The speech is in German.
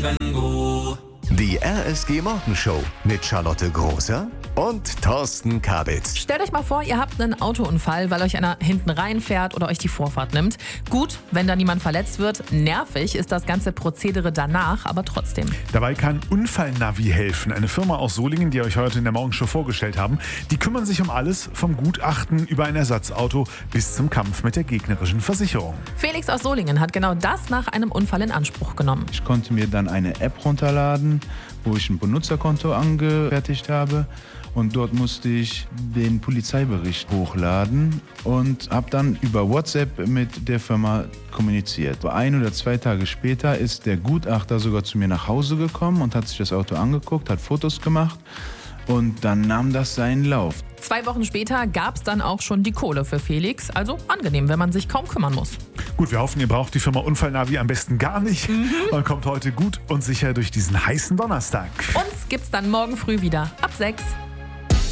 go. Die RSG Morgenshow mit Charlotte Großer und Thorsten Kabitz. Stellt euch mal vor, ihr habt einen Autounfall, weil euch einer hinten reinfährt oder euch die Vorfahrt nimmt. Gut, wenn da niemand verletzt wird. Nervig ist das ganze Prozedere danach, aber trotzdem. Dabei kann Unfallnavi helfen. Eine Firma aus Solingen, die euch heute in der Morgenshow vorgestellt haben. Die kümmern sich um alles, vom Gutachten über ein Ersatzauto bis zum Kampf mit der gegnerischen Versicherung. Felix aus Solingen hat genau das nach einem Unfall in Anspruch genommen. Ich konnte mir dann eine App runterladen, wo ich ein Benutzerkonto angefertigt habe. Und dort musste ich den Polizeibericht hochladen und habe dann über WhatsApp mit der Firma kommuniziert. 1 oder 2 Tage später ist der Gutachter sogar zu mir nach Hause gekommen und hat sich das Auto angeguckt, hat Fotos gemacht und dann nahm das seinen Lauf. 2 Wochen später gab es dann auch schon die Kohle für Felix. Also angenehm, wenn man sich kaum kümmern muss. Gut, wir hoffen, ihr braucht die Firma Unfallnavi am besten gar nicht. Man kommt heute gut und sicher durch diesen heißen Donnerstag. Uns gibt's dann morgen früh wieder ab 6.